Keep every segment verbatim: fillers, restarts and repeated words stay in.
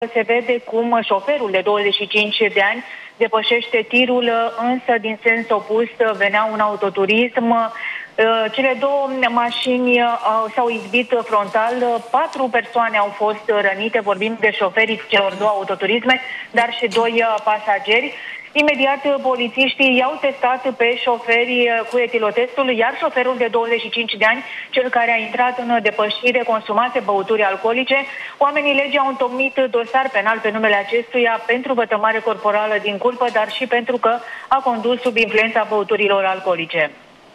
Se vede cum șoferul de douăzeci și cinci de ani depășește tirul, însă din sens opus venea un autoturism. Cele două mașini s-au izbit frontal, patru persoane au fost rănite, vorbim de șoferii celor două autoturisme, dar și doi pasageri. Imediat polițiștii i-au testat pe șoferi cu etilotestul, iar șoferul de douăzeci și cinci de ani, cel care a intrat în depășire, consumase băuturi alcoolice, oamenii legii au întocmit dosar penal pe numele acestuia pentru vătămare corporală din culpă, dar și pentru că a condus sub influența băuturilor alcoolice.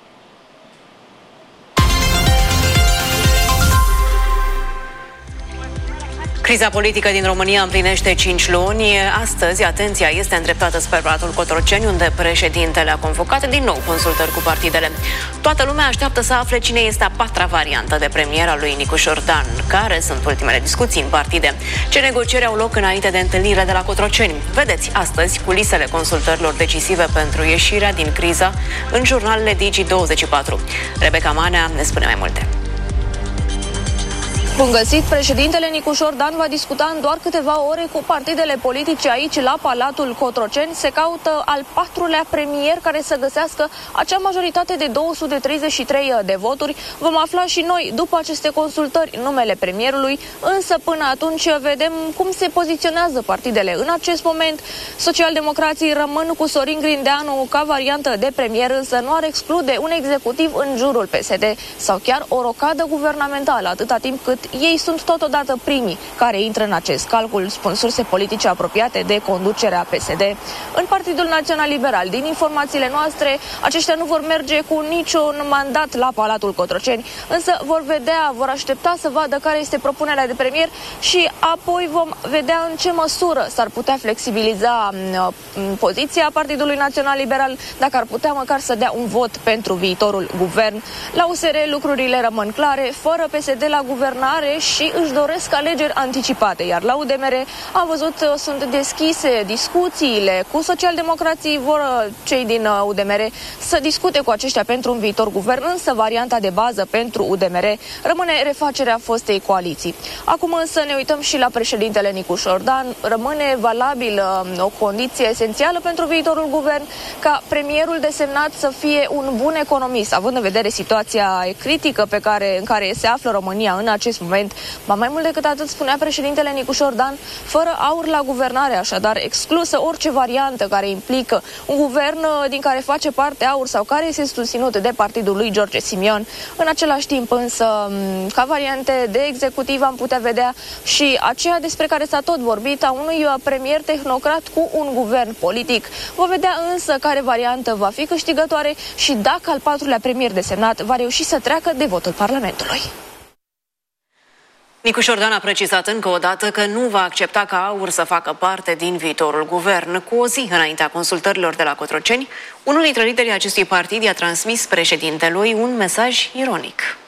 Criza politică din România împlinește cinci luni. Astăzi, atenția este îndreptată spre Palatul Cotroceni, unde președintele a convocat din nou consultări cu partidele. Toată lumea așteaptă să afle cine este a patra variantă de premier a lui Nicu Șordan, care sunt ultimele discuții în partide. Ce negocieri au loc înainte de întâlnirea de la Cotroceni? Vedeți astăzi culisele consultărilor decisive pentru ieșirea din criză în jurnalele Digi douăzeci și patru. Rebecca Manea ne spune mai multe. Bun găsit! Președintele Nicu Șordan va discuta în doar câteva ore cu partidele politice aici la Palatul Cotroceni. Se caută al patrulea premier care să găsească acea majoritate de două sute treizeci și trei de voturi. Vom afla și noi după aceste consultări numele premierului, însă până atunci vedem cum se poziționează partidele. În acest moment, socialdemocrații rămân cu Sorin Grindeanu ca variantă de premier, însă nu ar exclude un executiv în jurul P S D sau chiar o rocadă guvernamentală, atâta timp cât ei sunt totodată primii care intră în acest calcul, spun surse politice apropiate de conducerea P S D. În Partidul Național Liberal, din informațiile noastre, aceștia nu vor merge cu niciun mandat la Palatul Cotroceni, însă vor vedea, vor aștepta să vadă care este propunerea de premier și apoi vom vedea în ce măsură s-ar putea flexibiliza uh, poziția Partidului Național Liberal, dacă ar putea măcar să dea un vot pentru viitorul guvern. La U S R lucrurile rămân clare, fără P S D la guvernare și își doresc alegeri anticipate, iar la U D M R am văzut sunt deschise discuțiile cu socialdemocrații, vor cei din U D M R să discute cu aceștia pentru un viitor guvern, însă varianta de bază pentru U D M R rămâne refacerea fostei coaliții. Acum însă ne uităm și la președintele Nicu Șordan. Rămâne valabilă o condiție esențială pentru viitorul guvern ca premierul desemnat să fie un bun economist, având în vedere situația critică pe care, în care se află România în acest moment. Ba mai mult decât atât, spunea președintele Nicu Șordan, fără aur la guvernare, așadar exclusă orice variantă care implică un guvern din care face parte aur sau care este susținut de partidul lui George Simion. În același timp însă, ca variante de executiv am putea vedea și aceea despre care s-a tot vorbit, a unui premier tehnocrat cu un guvern politic. Vom vedea însă care variantă va fi câștigătoare și dacă al patrulea premier desemnat va reuși să treacă de votul Parlamentului. Nicu Șordan a precizat încă o dată că nu va accepta ca aur să facă parte din viitorul guvern. Cu o zi înaintea consultărilor de la Cotroceni, unul dintre liderii acestui partid i-a transmis președintelui un mesaj ironic.